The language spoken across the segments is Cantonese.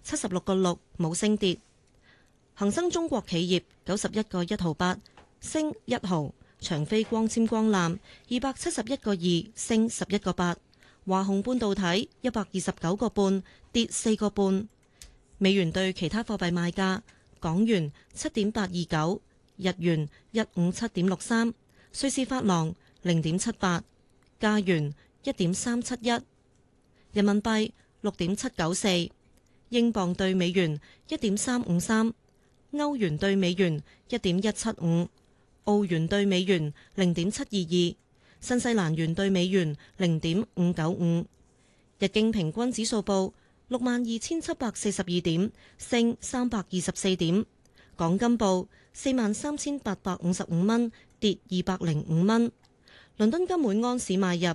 76個6，冇升跌。恒生中國企業91個1毫8，升1毫。長飛光纖光纜271個2，升11個8。華虹半導體129個半，跌4個半。美元對其他貨幣賣價：港元7.829，日元157.63，瑞士法郎0.78，加元1.371，人民幣6.794，英鎊對美元1.353，歐元對美元1.175，澳元對美元0.722，新西蘭元對美元0.595。日經平均指數報62,742點，升324點。港金報43,855蚊，跌205蚊。倫敦金每安士買入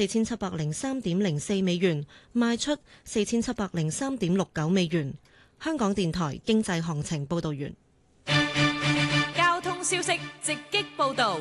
4703.04美元，賣出4703.69美元。香港電台經濟行情報道完。 交通消息直擊報道。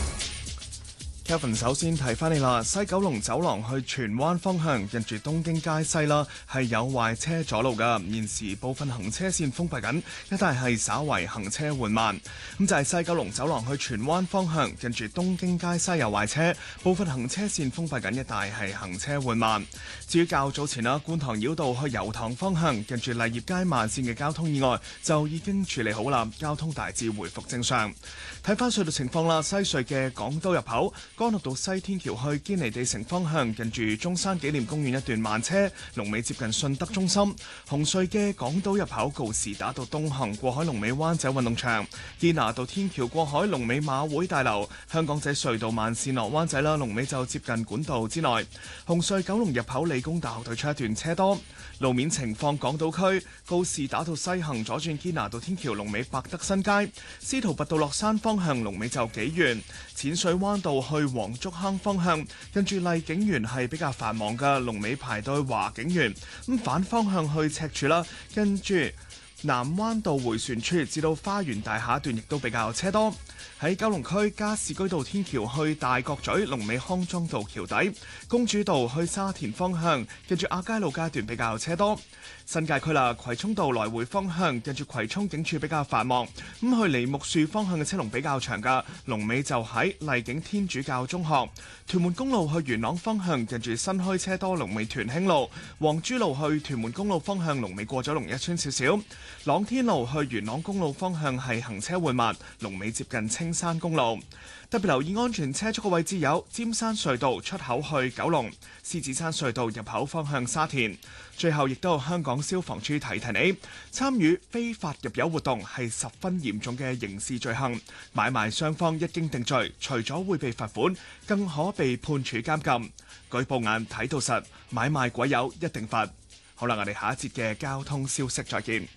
Kevin 首先提翻你啦，西九龍走廊去荃灣方向，近住東京街西啦，係有壞車阻路噶，現時部分行車線封閉緊，一帶係稍為行車緩慢。咁就係西九龍走廊去荃灣方向，近住東京街西有壞車，部分行車線封閉緊，一帶係行車緩慢。至於較早前啦，觀塘繞道去油塘方向，近住麗業街慢線嘅交通意外就已經處理好啦，交通大致回復正常。睇翻隧道情況啦，西隧嘅港島入口，干諾道西天橋去堅尼地城方向，近住中山紀念公園一段慢車，龍尾接近信德中心。紅隧嘅港島入口告士打道東行過海龍尾灣仔運動場，堅拿道天橋過海龍尾馬會大樓。香港仔隧道慢線落灣仔啦，龍尾就接近管道之內。紅隧九龍入口理工大學對出一段車多。路面情況，港島區告士打道西行左轉堅拿道天橋龍尾百德新街，司徒拔道落山方向龍尾就幾遠。淺水灣道去黃竹坑方向，跟住麗景園係比較繁忙嘅，龍尾排到華景園。咁反方向去赤柱啦，跟住南灣道迴旋處至到花園大廈段亦都比較車多。喺九龍區加士居道天橋去大角咀，龍尾康莊道橋底；公主道去沙田方向，跟住亞皆老街段比較車多。新界區啦，葵涌道來回方向，跟住葵涌警署比較繁忙。咁去梨木樹方向嘅車龍比較長噶，龍尾就喺麗景天主教中學。屯門公路去元朗方向，跟住新墟車多，龍尾屯興路。黃珠路去屯門公路方向，龍尾過咗龍一村少少。朗天路去元朗公路方向係行車緩慢，龍尾接近青山公路。特別留意安全車速嘅位置有尖山隧道出口去九龍、獅子山隧道入口方向沙田。最後亦都有香港消防處提你，參與非法入油活動係十分嚴重嘅刑事罪行，買賣雙方一經定罪，除咗會被罰款，更可被判處監禁。舉報眼睇到實，買賣鬼友一定罰。好啦，我哋下一節嘅交通消息再見。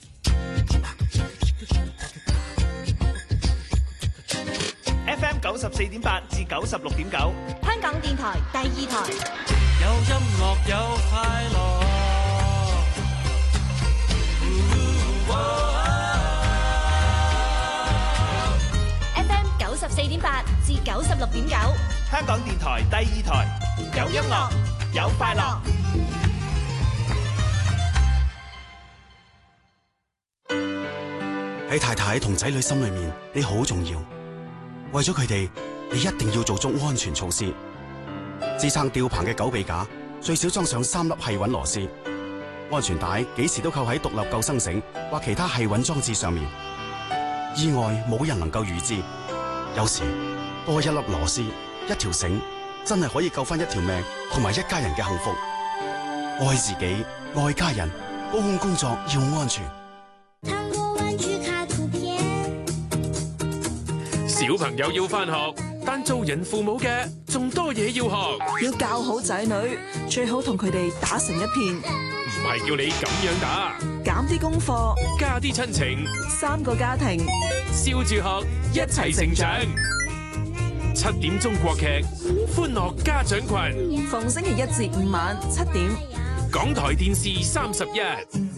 FM 94.8至96.9， 香港電台第二台。 有音樂有快樂。 FM 94.8至96.9， 香港電台第二台。有音樂有快樂。 喺太太同仔女心裏面，你好重要。為咗佢哋，你一定要做足安全措施。支撐吊棚嘅狗臂架最少裝上3粒繫穩螺絲。安全帶幾時都扣喺獨立救生繩或其他繫穩裝置上面。意外冇人能夠預知，有時多一粒螺絲、一條繩，真係可以救翻一條命同埋一家人嘅幸福。愛自己，愛家人，高空工作要安全。 小朋友要返學，但做人父母嘅仲多嘢要學。 要教好仔女，最好同佢哋打成一片。 唔係叫你咁樣打， 減啲功課， 加啲親情 ，3個家庭， 笑住學，一齊成長。7點鐘國劇，歡樂家長群， 逢星期1至5晚7點， 港台電視31。